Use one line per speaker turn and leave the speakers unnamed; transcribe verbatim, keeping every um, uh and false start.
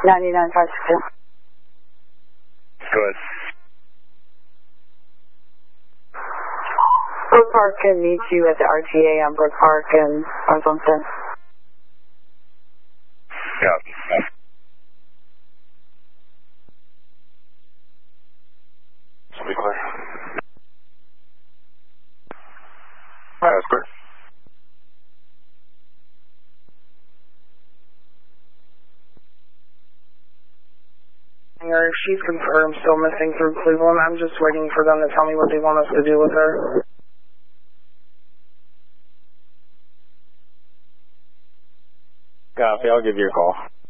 ninety-nine five six two.
Go ahead.
Brook Park can meet you at the R T A on Brook Park and North Olmsted.
Yeah. Should be clear. Alright, that's clear.
She's confirmed still missing through Cleveland. I'm just waiting for them to tell me what they want us to do with her.
Copy, I'll give you a call.